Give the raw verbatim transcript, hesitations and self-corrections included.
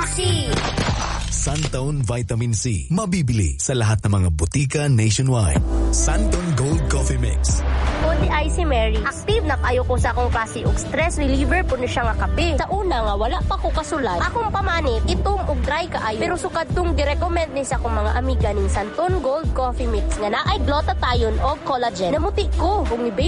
klase. Santone Vitamin C. Mabibili sa lahat ng mga butika nationwide. Santone Gold Coffee Mix. Kundi ay si Mary. Active na kayo ko sa akong klase og stress reliever po na siya nga kape. Sa una nga wala pa ko kasulay. Akong pamanit, itom og dry kaayo. Pero sukad tong girecommend ni sa akong mga amiga ning Santone Gold Coffee Mix nga naay glutathione og collagen. Namuti ko kung